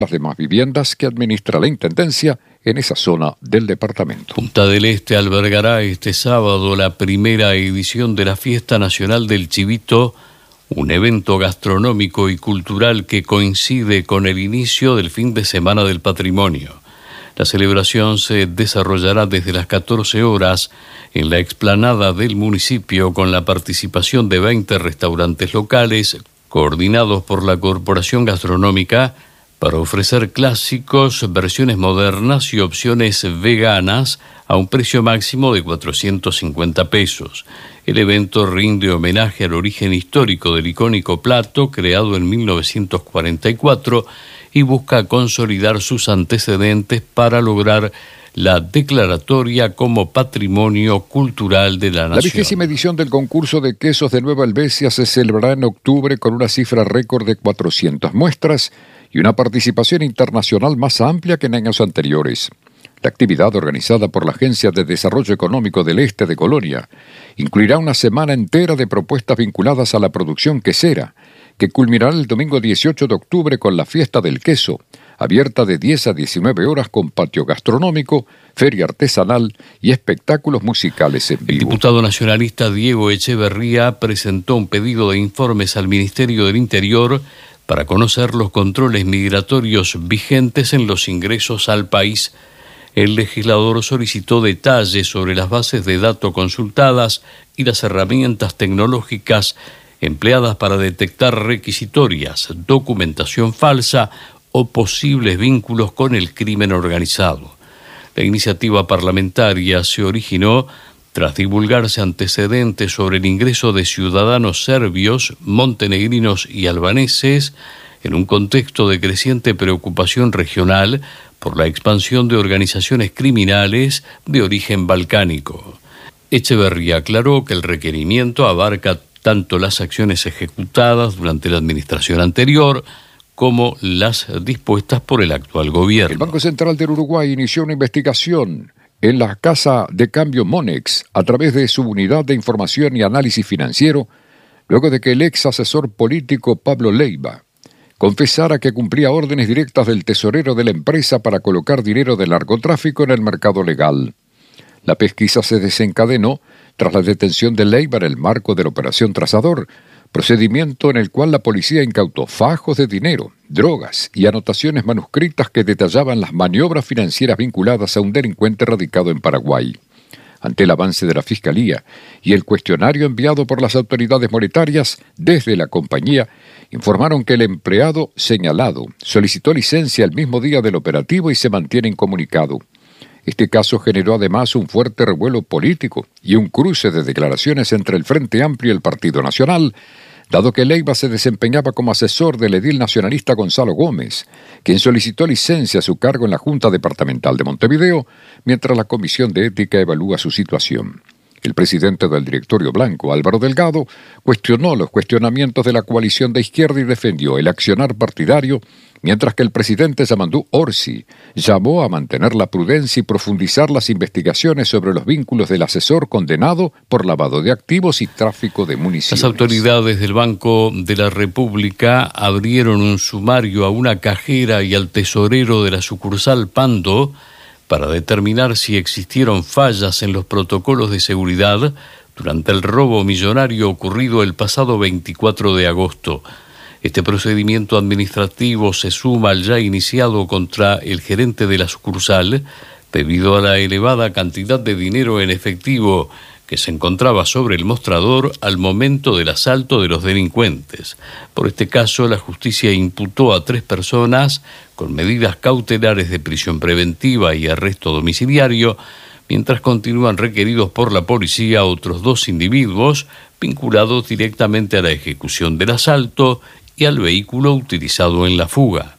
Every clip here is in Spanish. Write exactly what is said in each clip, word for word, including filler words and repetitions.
las demás viviendas que administra la Intendencia en esa zona del departamento. Punta del Este albergará este sábado la primera edición de la Fiesta Nacional del Chivito, un evento gastronómico y cultural que coincide con el inicio del fin de semana del patrimonio. La celebración se desarrollará desde las catorce horas en la explanada del municipio con la participación de veinte restaurantes locales coordinados por la Corporación Gastronómica para ofrecer clásicos, versiones modernas y opciones veganas a un precio máximo de cuatrocientos cincuenta pesos. El evento rinde homenaje al origen histórico del icónico plato creado en mil novecientos cuarenta y cuatro y busca consolidar sus antecedentes para lograr la declaratoria como patrimonio cultural de la nación. La vigésima edición del concurso de quesos de Nueva Helvecia se celebrará en octubre con una cifra récord de cuatrocientas muestras y una participación internacional más amplia que en años anteriores. La actividad, organizada por la Agencia de Desarrollo Económico del Este de Colonia, incluirá una semana entera de propuestas vinculadas a la producción quesera, que culminará el domingo dieciocho de octubre con la Fiesta del Queso, abierta de diez a diecinueve horas con patio gastronómico, feria artesanal y espectáculos musicales en vivo. El diputado nacionalista Diego Echeverría presentó un pedido de informes al Ministerio del Interior para conocer los controles migratorios vigentes en los ingresos al país. El legislador solicitó detalles sobre las bases de datos consultadas y las herramientas tecnológicas empleadas para detectar requisitorias, documentación falsa o posibles vínculos con el crimen organizado. La iniciativa parlamentaria se originó tras divulgarse antecedentes sobre el ingreso de ciudadanos serbios, montenegrinos y albaneses en un contexto de creciente preocupación regional por la expansión de organizaciones criminales de origen balcánico. Echeverría aclaró que el requerimiento abarca tanto las acciones ejecutadas durante la administración anterior como las dispuestas por el actual gobierno. El Banco Central del Uruguay inició una investigación en la Casa de Cambio Monex a través de su unidad de información y análisis financiero, luego de que el ex asesor político Pablo Leiva confesara que cumplía órdenes directas del tesorero de la empresa para colocar dinero del narcotráfico en el mercado legal. La pesquisa se desencadenó tras la detención de Leiva en el marco de la Operación Trazador, procedimiento en el cual la policía incautó fajos de dinero, drogas y anotaciones manuscritas que detallaban las maniobras financieras vinculadas a un delincuente radicado en Paraguay. Ante el avance de la Fiscalía y el cuestionario enviado por las autoridades monetarias desde la compañía, informaron que el empleado señalado solicitó licencia el mismo día del operativo y se mantiene incomunicado. Este caso generó además un fuerte revuelo político y un cruce de declaraciones entre el Frente Amplio y el Partido Nacional, dado que Leiva se desempeñaba como asesor del edil nacionalista Gonzalo Gómez, quien solicitó licencia a su cargo en la Junta Departamental de Montevideo, mientras la Comisión de Ética evalúa su situación. El presidente del directorio blanco, Álvaro Delgado, cuestionó los cuestionamientos de la coalición de izquierda y defendió el accionar partidario, mientras que el presidente Yamandú Orsi llamó a mantener la prudencia y profundizar las investigaciones sobre los vínculos del asesor condenado por lavado de activos y tráfico de municiones. Las autoridades del Banco de la República abrieron un sumario a una cajera y al tesorero de la sucursal Pando para determinar si existieron fallas en los protocolos de seguridad durante el robo millonario ocurrido el pasado veinticuatro de agosto. Este procedimiento administrativo se suma al ya iniciado contra el gerente de la sucursal debido a la elevada cantidad de dinero en efectivo que se encontraba sobre el mostrador al momento del asalto de los delincuentes. Por este caso, la justicia imputó a tres personas con medidas cautelares de prisión preventiva y arresto domiciliario, mientras continúan requeridos por la policía otros dos individuos vinculados directamente a la ejecución del asalto y al vehículo utilizado en la fuga.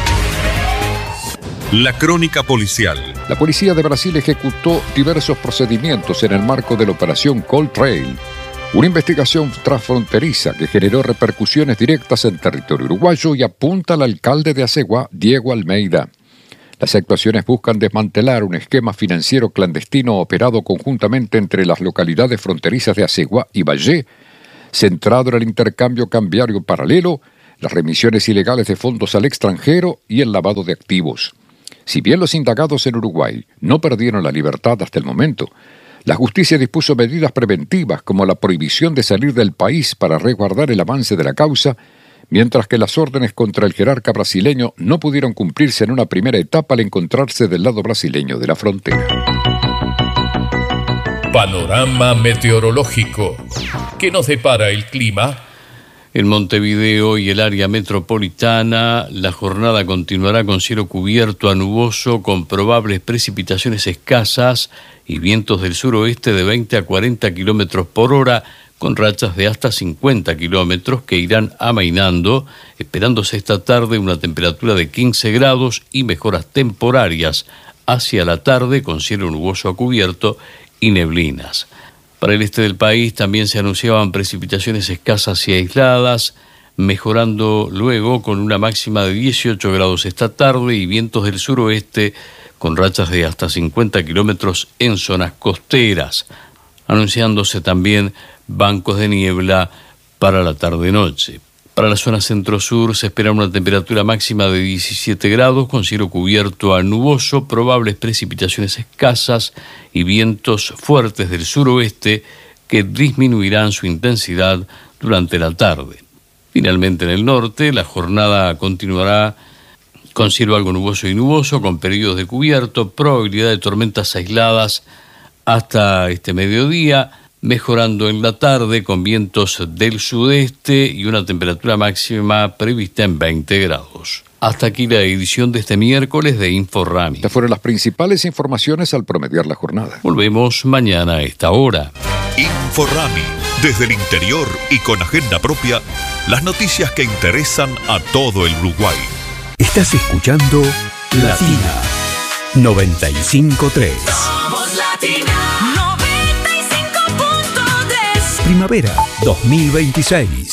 La crónica policial. La policía de Brasil ejecutó diversos procedimientos en el marco de la operación Cold Trail, una investigación transfronteriza que generó repercusiones directas en territorio uruguayo y apunta al alcalde de Aceguá, Diego Almeida. Las actuaciones buscan desmantelar un esquema financiero clandestino operado conjuntamente entre las localidades fronterizas de Aceguá y Valle, centrado en el intercambio cambiario paralelo, las remisiones ilegales de fondos al extranjero y el lavado de activos. Si bien los indagados en Uruguay no perdieron la libertad hasta el momento, la justicia dispuso medidas preventivas como la prohibición de salir del país para resguardar el avance de la causa, mientras que las órdenes contra el jerarca brasileño no pudieron cumplirse en una primera etapa al encontrarse del lado brasileño de la frontera. Panorama meteorológico. ¿Qué nos depara el clima? En Montevideo y el área metropolitana, la jornada continuará con cielo cubierto a nuboso, con probables precipitaciones escasas y vientos del suroeste de veinte a cuarenta kilómetros por hora, con rachas de hasta cincuenta kilómetros que irán amainando, esperándose esta tarde una temperatura de quince grados y mejoras temporarias hacia la tarde con cielo nuboso a cubierto y neblinas. Para el este del país también se anunciaban precipitaciones escasas y aisladas, mejorando luego con una máxima de dieciocho grados esta tarde y vientos del suroeste con rachas de hasta cincuenta kilómetros en zonas costeras, anunciándose también bancos de niebla para la tarde-noche. Para la zona centro-sur se espera una temperatura máxima de diecisiete grados con cielo cubierto a nuboso, probables precipitaciones escasas y vientos fuertes del suroeste que disminuirán su intensidad durante la tarde. Finalmente en el norte la jornada continuará con cielo algo nuboso y nuboso, con periodos de cubierto, probabilidad de tormentas aisladas hasta este mediodía, mejorando en la tarde con vientos del sudeste y una temperatura máxima prevista en veinte grados. Hasta aquí la edición de este miércoles de InfoRami. Estas fueron las principales informaciones al promediar la jornada. Volvemos mañana a esta hora. InfoRami, desde el interior y con agenda propia, las noticias que interesan a todo el Uruguay. Estás escuchando Latina noventa y cinco punto tres. Somos Latina noventa y cinco punto tres. Primavera dos mil veintiséis.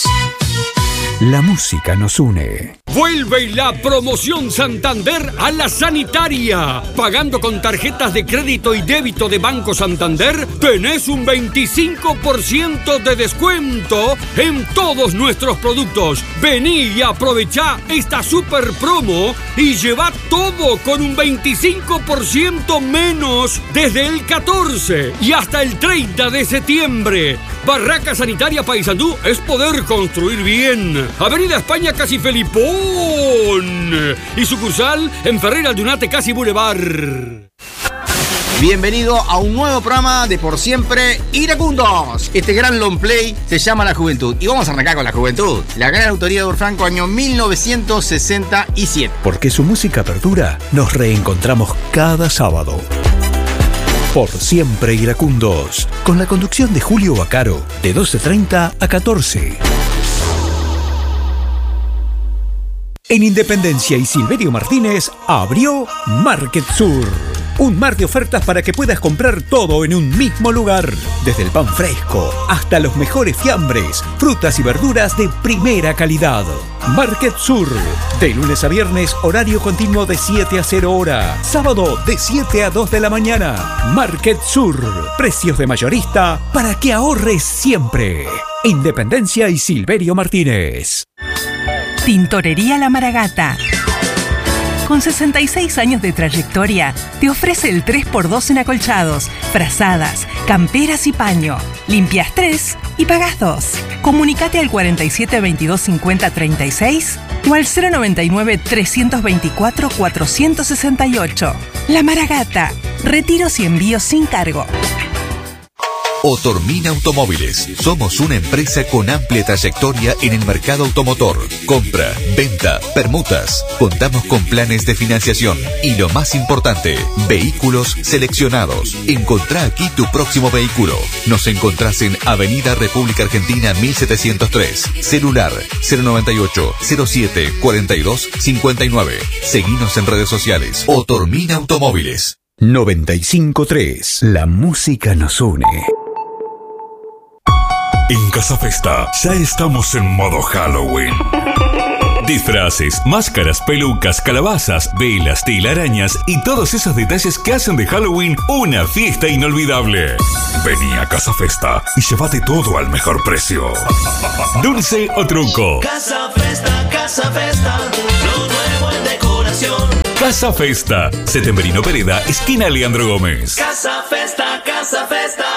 La música nos une. Vuelve la promoción Santander a la sanitaria. Pagando con tarjetas de crédito y débito de Banco Santander, tenés un veinticinco por ciento de descuento en todos nuestros productos. Vení y aprovechá esta super promo y lleva todo con un veinticinco por ciento menos desde el catorce y hasta el treinta de septiembre. Barraca Sanitaria Paysandú es poder construir bien. Avenida España Casi Felipón. Y sucursal en Ferrer Aldunate Casi Boulevard. Bienvenido a un nuevo programa de Por Siempre Iracundos. Este gran long play se llama La Juventud. Y vamos a arrancar con La Juventud. La gran autoría de Urfranco, año mil novecientos sesenta y siete. Porque su música perdura, nos reencontramos cada sábado. Por Siempre Iracundos, con la conducción de Julio Bacaro, de doce treinta a catorce. En Independencia y Silverio Martínez abrió Market Sur. Un mar de ofertas para que puedas comprar todo en un mismo lugar. Desde el pan fresco hasta los mejores fiambres, frutas y verduras de primera calidad. Market Sur. De lunes a viernes, horario continuo de siete a cero hora. Sábado de siete a dos de la mañana. Market Sur. Precios de mayorista para que ahorres siempre. Independencia y Silverio Martínez. Tintorería La Maragata. Con sesenta y seis años de trayectoria, te ofrece el tres por dos en acolchados, frazadas, camperas y paño. Limpias tres y pagás dos. Comunicate al cuarenta y siete veintidós cincuenta treinta y seis o al cero noventa y nueve trescientos veinticuatro cuatrocientos sesenta y ocho. La Maragata. Retiros y envíos sin cargo. Otormin Automóviles. Somos una empresa con amplia trayectoria en el mercado automotor. Compra, venta, permutas. Contamos con planes de financiación. Y lo más importante, vehículos seleccionados. Encontrá aquí tu próximo vehículo. Nos encontrás en Avenida República Argentina mil setecientos tres. Celular cero noventa y ocho cero siete cuarenta y dos cincuenta y nueve. Seguinos en redes sociales. Otormin Automóviles. noventa y cinco punto tres. La música nos une. En Casa Festa ya estamos en modo Halloween. Disfraces, máscaras, pelucas, calabazas, velas, telarañas y todos esos detalles que hacen de Halloween una fiesta inolvidable. Vení a Casa Festa y llévate todo al mejor precio. Dulce o truco. Casa Festa, Casa Festa, lo nuevo en decoración. Casa Festa, Setembrino Pereda, esquina Leandro Gómez. Casa Festa, Casa Festa.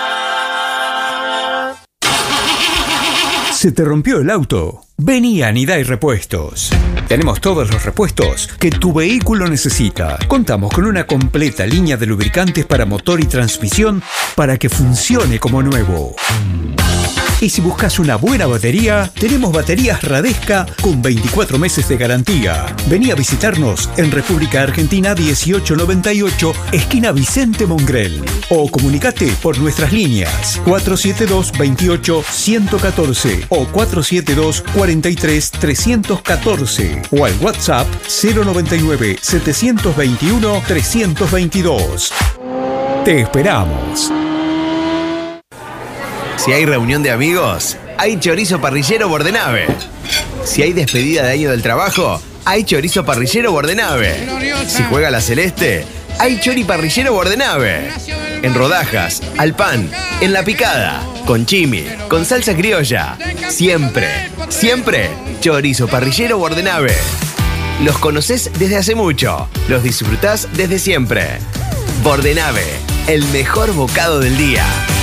¿Se te rompió el auto? Vení a Nidai Repuestos. Tenemos todos los repuestos que tu vehículo necesita. Contamos con una completa línea de lubricantes para motor y transmisión para que funcione como nuevo. Y si buscas una buena batería, tenemos baterías Radesca con veinticuatro meses de garantía. Vení a visitarnos en República Argentina dieciocho noventa y ocho, esquina Vicente Mongrel. O comunicate por nuestras líneas cuatro siete dos, veintiocho, ciento catorce o cuatro siete dos, cuarenta y tres, trescientos catorce o al WhatsApp cero noventa y nueve, setecientos veintiuno, trescientos veintidós. Te esperamos. Si hay reunión de amigos, hay chorizo parrillero Bordenave. Si hay despedida de año del trabajo, hay chorizo parrillero Bordenave. Si juega la Celeste, hay chori parrillero Bordenave. En rodajas, al pan, en la picada, con chimi, con salsa criolla. Siempre, siempre, chorizo parrillero Bordenave. Los conocés desde hace mucho, los disfrutás desde siempre. Bordenave, el mejor bocado del día.